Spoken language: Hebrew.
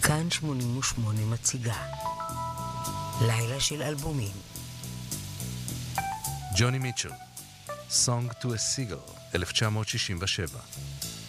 כאן 88 מציגה לילה של אלבומים. ג'וני מיטשל, Song to a Seagull, 1967.